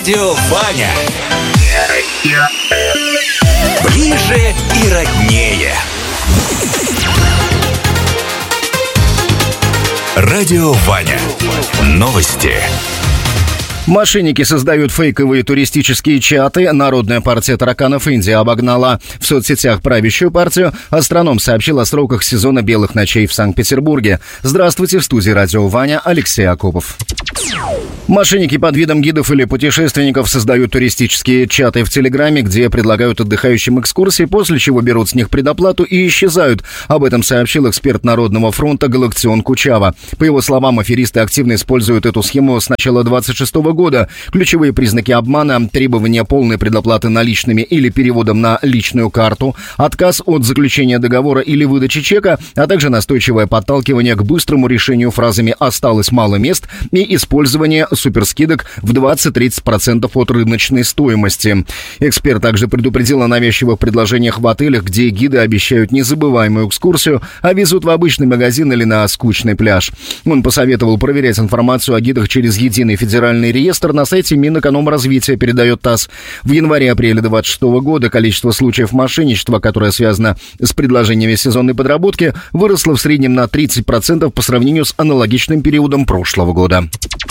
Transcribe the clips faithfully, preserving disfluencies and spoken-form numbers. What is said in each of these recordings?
Радио Ваня. Ближе и роднее. Радио Ваня. Новости. Мошенники создают фейковые туристические чаты. Народная партия тараканов Индии обогнала в соцсетях правящую партию. Астроном сообщил о сроках сезона белых ночей в Санкт-Петербурге. Здравствуйте, в студии Радио Ваня, Алексей Акопов. Мошенники под видом гидов или путешественников создают туристические чаты в Телеграме, где предлагают отдыхающим экскурсии, после чего берут с них предоплату и исчезают. Об этом сообщил эксперт Народного фронта Галактион Кучава. По его словам, аферисты активно используют эту схему с начала двадцать шестого года. Ключевые признаки обмана – требование полной предоплаты наличными или переводом на личную карту, отказ от заключения договора или выдачи чека, а также настойчивое подталкивание к быстрому решению фразами «осталось мало мест» и использование суперскидок в двадцать-тридцать процентов от рыночной стоимости. Эксперт также предупредил о навязчивых предложениях в отелях, где гиды обещают незабываемую экскурсию, а везут в обычный магазин или на скучный пляж. Он посоветовал проверять информацию о гидах через единый федеральный реестр на сайте Минэкономразвития, передает ТАСС. В январе-апреле двадцать шестого года количество случаев мошенничества, которое связано с предложениями сезонной подработки, выросло в среднем на тридцать процентов по сравнению с аналогичным периодом прошлого года.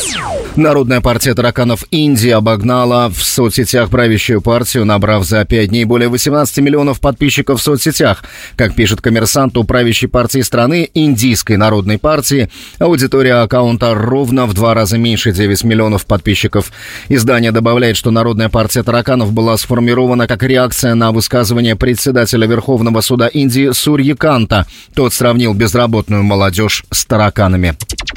Народная партия тараканов Индии обогнала в соцсетях правящую партию, набрав за пять дней более восемнадцати миллионов подписчиков в соцсетях. Как пишет «Коммерсант», у правящей партии страны, Индийской народной партии, аудитория аккаунта ровно в два раза меньше — девять миллионов подписчиков. Издание добавляет, что Народная партия тараканов была сформирована как реакция на высказывание председателя Верховного суда Индии Сурьяканта. Тот сравнил безработную молодежь с тараканами.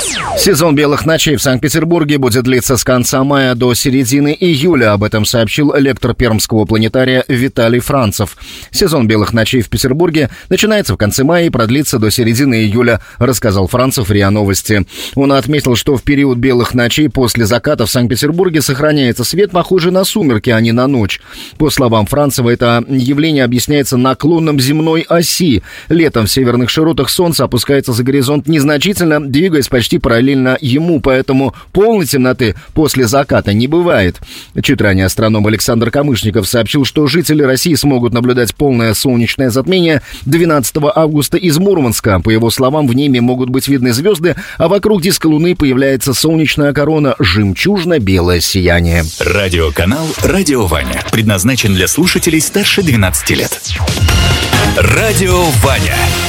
Сезон белых ночей в Санкт-Петербурге будет длиться с конца мая до середины июля. Об этом сообщил лектор Пермского планетария Виталий Францев. Сезон белых ночей в Петербурге начинается в конце мая и продлится до середины июля, рассказал Францев в РИА Новости. Он отметил, что в период белых ночей после заката в Санкт-Петербурге сохраняется свет, похожий на сумерки, а не на ночь. По словам Францева, это явление объясняется наклоном земной оси. Летом в северных широтах солнце опускается за горизонт незначительно, двигаясь почти параллельно ему, поэтому полной темноты после заката не бывает. Чуть ранее астроном Александр Камышников сообщил, что жители России смогут наблюдать полное солнечное затмение двенадцатого августа из Мурманска. По его словам, в небе могут быть видны звезды, а вокруг диска Луны появляется солнечная корона, жемчужно-белое сияние. Радиоканал «Радио Ваня» предназначен для слушателей старше двенадцати лет. Радио Ваня.